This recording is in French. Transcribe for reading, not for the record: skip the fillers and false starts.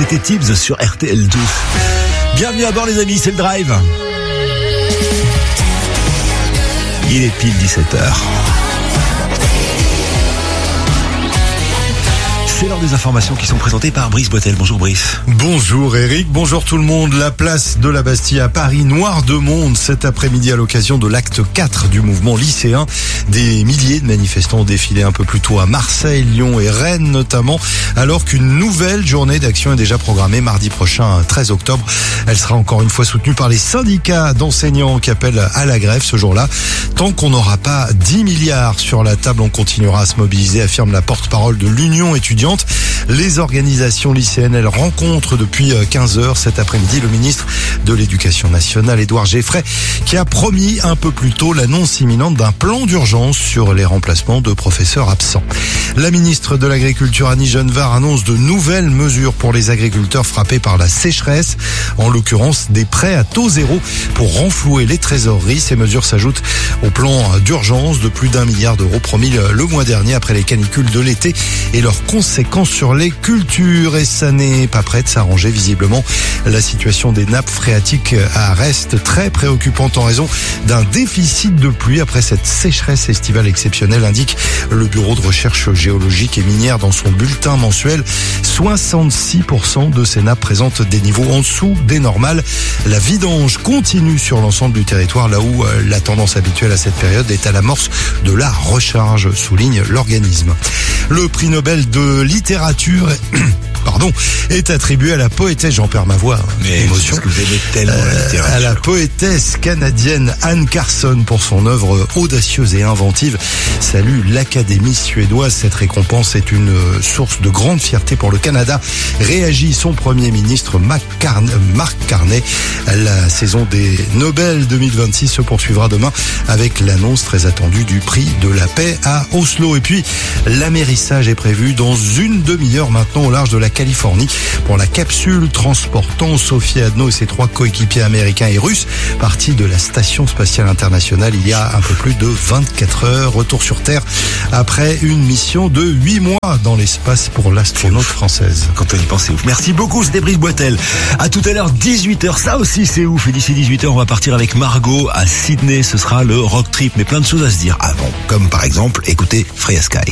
C'était Tibbs sur RTL2. Bienvenue à bord les amis, c'est le Drive. Il est pile 17h. C'est l'heure des informations qui sont présentées par Brice Boitel. Bonjour Brice. Bonjour Eric, bonjour tout le monde. La place de la Bastille à Paris, noire de monde cet après-midi à l'occasion de l'acte 4 du mouvement lycéen. Des milliers de manifestants ont défilé un peu plus tôt à Marseille, Lyon et Rennes notamment, alors qu'une nouvelle journée d'action est déjà programmée mardi prochain, 13 octobre. Elle sera encore une fois soutenue par les syndicats d'enseignants qui appellent à la grève ce jour-là. Tant qu'on n'aura pas 10 milliards sur la table, on continuera à se mobiliser, affirme la porte-parole de l'Union étudiante. Les organisations lycéennes, elles rencontrent depuis 15h cet après-midi le ministre de l'Éducation nationale, Édouard Geffray, qui a promis un peu plus tôt l'annonce imminente d'un plan d'urgence sur les remplacements de professeurs absents. La ministre de l'Agriculture, Annie Genevard, annonce de nouvelles mesures pour les agriculteurs frappés par la sécheresse, en l'occurrence des prêts à taux zéro pour renflouer les trésoreries. Ces mesures s'ajoutent au plan d'urgence de plus d'1 milliard d'euros promis le mois dernier après les canicules de l'été et leurs conséquences sur les cultures. Et ça n'est pas prêt de s'arranger visiblement. La situation des nappes phréatiques reste très préoccupante en raison d'un déficit de pluie après cette sécheresse estivale exceptionnelle, indique le Bureau de recherche géologique et minière dans son bulletin mensuel. 66% de ces nappes présentent des niveaux en dessous des normales. La vidange continue sur l'ensemble du territoire, là où la tendance habituelle à cette période est à l'amorce de la recharge, souligne l'organisme. Le prix Nobel de littérature est attribué à la poétesse, j'en perds ma voix, émotion, que vous aimez tellement la littérature. À la poétesse canadienne Anne Carson pour son œuvre audacieuse et inventive. Salue l'Académie suédoise. Cette récompense est une source de grande fierté pour le Canada, réagit son Premier ministre Mark Carney. La saison des Nobel 2026 se poursuivra demain avec l'annonce très attendue du prix de la paix à Oslo. Et puis, l'amérissage est prévu dans une demi-heure maintenant au large de la Californie pour la capsule transportant Sophie Adno et ses 3 coéquipiers américains et russes partis de la Station spatiale internationale il y a un peu plus de 24 heures. Retour sur Terre après une mission de 8 mois dans l'espace pour l'astronaute française. Quand on y pense, c'est ouf. Merci beaucoup, c'était Brice Boitel. À tout à l'heure, 18h, ça aussi c'est ouf. Et d'ici 18h, on va partir avec Margot à Sydney. Ce sera le road trip, mais plein de choses à se dire avant. Comme par exemple, écoutez Freya Sky.